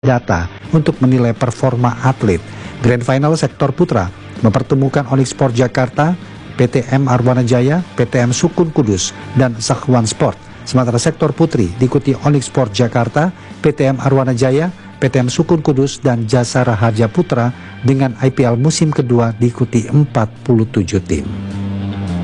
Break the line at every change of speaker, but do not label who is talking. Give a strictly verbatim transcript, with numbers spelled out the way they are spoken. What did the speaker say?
data untuk menilai performa atlet. Grand Final sektor putra mempertemukan Onyx Sport Jakarta, P T M Arwana Jaya, P T M Sukun Kudus, dan Sakhwan Sport. Sementara sektor putri diikuti Onyx Sport Jakarta, P T M Arwana Jaya, P T M Sukun Kudus, dan Jasara Harja Putra. Dengan I P L musim kedua diikuti empat puluh tujuh tim.